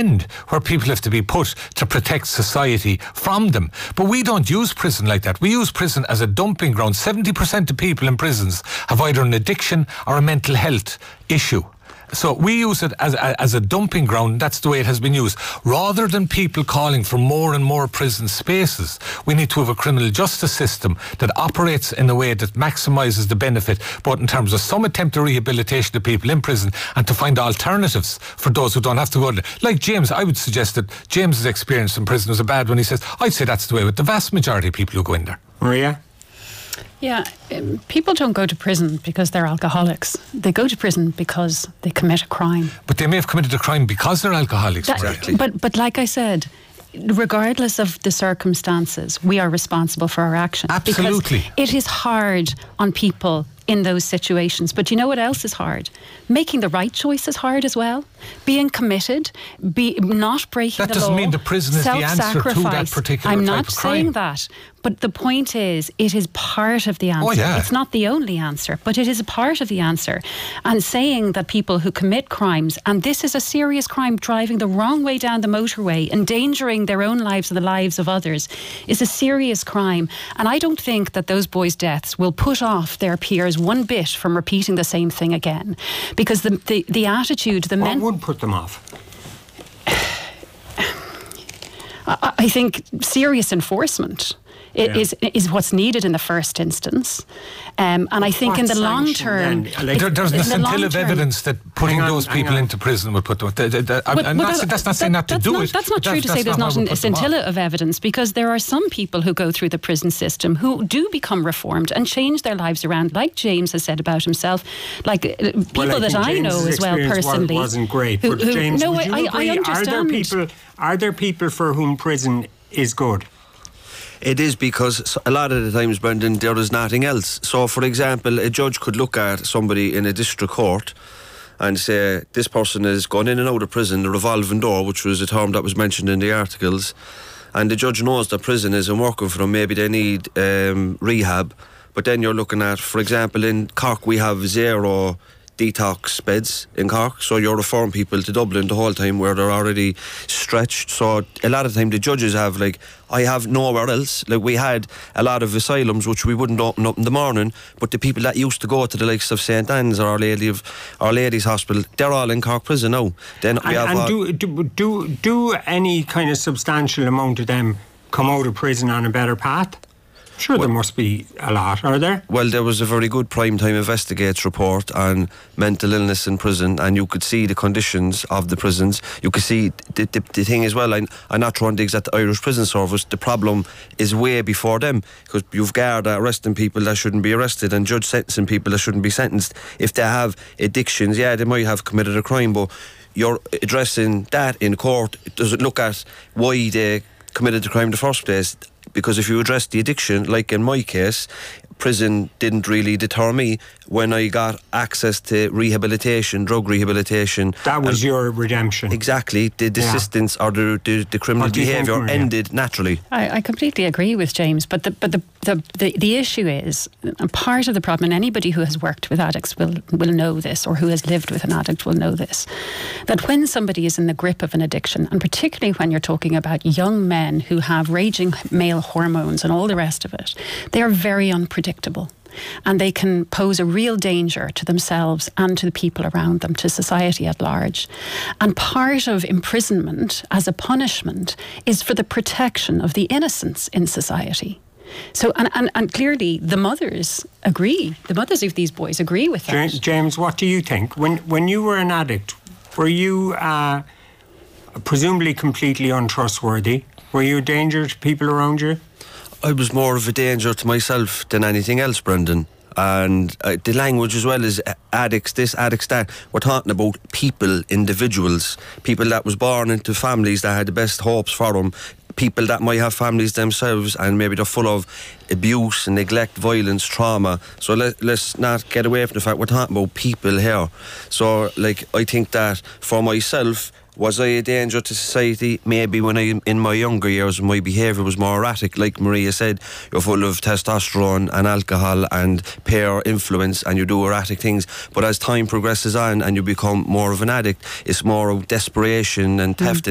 end where people have to be put to protect society from them. But we don't use prison like that. We use prison as a dumping ground. 70% of people in prisons have either an addiction or a mental health issue. So we use it as a dumping ground. That's the way it has been used. Rather than people calling for more and more prison spaces, we need to have a criminal justice system that operates in a way that maximises the benefit, both in terms of some attempt at rehabilitation of people in prison and to find alternatives for those who don't have to go there. Like James, I would suggest that James's experience in prison was a bad one. He says, I'd say that's the way with the vast majority of people who go in there. Maria? Yeah, people don't go to prison because they're alcoholics. They go to prison because they commit a crime. But they may have committed a crime because they're alcoholics. Exactly. But like I said, regardless of the circumstances, we are responsible for our actions. Absolutely. Because it is hard on people in those situations. But you know what else is hard? Making the right choice is hard as well. Being committed, not breaking the law. That doesn't mean the prison is the answer to that particular I'm type not of crime. saying that. But the point is, it is part of the answer. Oh, yeah. It's not the only answer, but it is a part of the answer. And saying that people who commit crimes, and this is a serious crime, driving the wrong way down the motorway, endangering their own lives and the lives of others, is a serious crime. And I don't think that those boys' deaths will put off their peers one bit from repeating the same thing again. Because the attitude, the What would put them off? I think serious enforcement is what's needed in the first instance. And I think in the long term... There's the scintilla of evidence that putting those people into prison would put them... That's not saying not to do it. That's not true to say there's not a scintilla of evidence, because there are some people who go through the prison system who do become reformed and change their lives around, like James has said about himself, like people that I know as well personally. Wasn't great, but James, no, would you agree? I understand. Are there people for whom prison is good? It is, because a lot of the times, Brendan, there is nothing else. So, for example, a judge could look at somebody in a district court and say, this person is gone in and out of prison, the revolving door, which was a term that was mentioned in the articles, and the judge knows that prison isn't working for them. Maybe they need rehab. But then you're looking at, for example, in Cork we have 0 detox beds in Cork, so you're referring people to Dublin the whole time where they're already stretched. So a lot of the time the judges have, like, I have nowhere else. Like, we had a lot of asylums which we wouldn't open up in the morning, but the people that used to go to the likes of St. Anne's or Our Lady's Hospital, they're all in Cork prison now. Then we do any kind of substantial amount of them come out of prison on a better path? Sure, there must be a lot, are there? Well, there was a very good Primetime Investigates report on mental illness in prison, and you could see the conditions of the prisons. You could see the thing as well. I'm not throwing digs at the Irish Prison Service. The problem is way before them, because you've Garda arresting people that shouldn't be arrested and judge sentencing people that shouldn't be sentenced. If they have addictions, yeah, they might have committed a crime, but you're addressing that in court. It doesn't look at why they committed the crime in the first place. Because if you address the addiction, like in my case, prison didn't really deter me when I got access to rehabilitation, drug rehabilitation. That was your redemption. Exactly. The desistance or the criminal behaviour ended naturally. I completely agree with James, but the issue is, and part of the problem, and anybody who has worked with addicts will know this, or who has lived with an addict will know this, that when somebody is in the grip of an addiction, and particularly when you're talking about young men who have raging male hormones and all the rest of it, they are very unpredictable. And they can pose a real danger to themselves and to the people around them, to society at large. And part of imprisonment as a punishment is for the protection of the innocents in society. So, and clearly the mothers agree. The mothers of these boys agree with that. James, what do you think? When you were an addict, were you presumably completely untrustworthy? Were you a danger to people around you? I was more of a danger to myself than anything else, Brendan. And the language as well is addicts this, addicts that. We're talking about people, individuals, people that was born into families that had the best hopes for them, people that might have families themselves and maybe they're full of abuse, neglect, violence, trauma. So let's not get away from the fact we're talking about people here. So, like, I think that for myself, was I a danger to society? Maybe when in my younger years, my behaviour was more erratic. Like Maria said, you're full of testosterone and alcohol and peer influence, and you do erratic things. But as time progresses on and you become more of an addict, it's more of desperation and theft